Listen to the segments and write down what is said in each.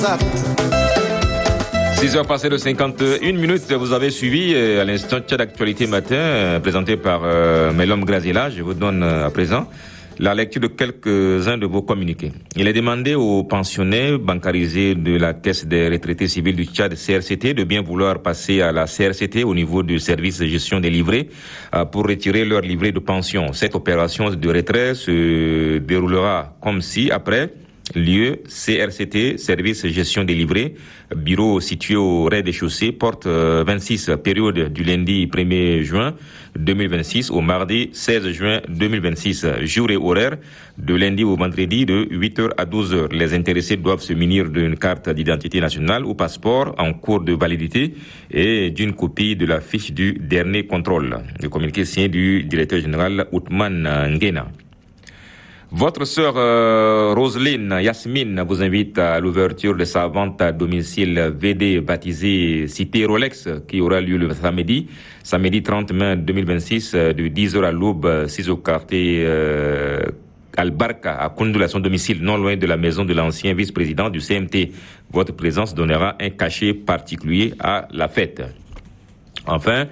6h passées de 51 minutes, vous avez suivi à l'instant Tchad d'actualité matin, présenté par Melom Grazila. Je vous donne à présent la lecture de quelques-uns de vos communiqués. Il est demandé aux pensionnés bancarisés de la Caisse des retraités civils du Tchad, CRCT, de bien vouloir passer à la CRCT au niveau du service de gestion des livrets pour retirer leur livret de pension. Cette opération de retrait se déroulera comme si, après, lieu CRCT, service gestion des livrets, bureau situé au rez-de-chaussée, porte 26, période du lundi 1er juin 2026 au mardi 16 juin 2026, jour et horaire de lundi au vendredi de 8h à 12h. Les intéressés doivent se munir d'une carte d'identité nationale ou passeport en cours de validité et d'une copie de la fiche du dernier contrôle. Le communiqué signé du directeur général Othman Nguena. Votre sœur Roselyne Yasmine vous invite à l'ouverture de sa vente à domicile VD baptisée Cité Rolex qui aura lieu le samedi 30 mai 2026 de 10h à l'aube, 6 au quartier Al-Barka à Koundoul, à son domicile non loin de la maison de l'ancien vice-président du CMT. Votre présence donnera un cachet particulier à la fête. Enfin,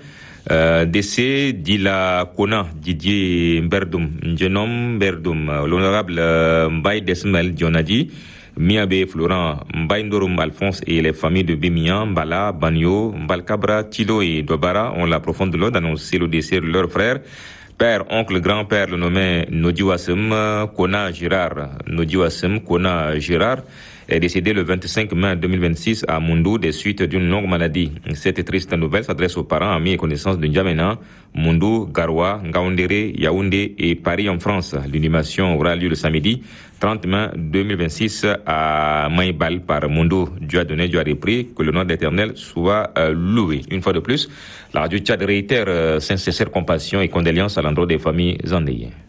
décès d'Ila Kona, Didier Mberdoum, Njenom Mberdoum, l'honorable Mbaye Desmel Dionadi, Miabe Florent, Mbaye Ndorum Alphonse et les familles de Bémian, Mbala, Banyo, Mbalkabra, Tilo et Dobara ont la profonde douleur d'annoncer le décès de leur frère, père, oncle, grand-père, le nommé Nodiwassem Kona Girard. Nodiwassem Kona Girard est décédé le 25 mai 2026 à Moundou des suites d'une longue maladie. Cette triste nouvelle s'adresse aux parents, amis et connaissances de N'Djamena, Moundou, Garoua, Ngaoundéré, Yaoundé et Paris en France. L'inhumation aura lieu le samedi 30 mai 2026 à Maïbal par Moundou. Dieu a donné, Dieu a repris, que le nom d'Éternel soit loué. Une fois de plus, la radio Tchad réitère sincère compassion et condoléances à l'endroit des familles endeuillées.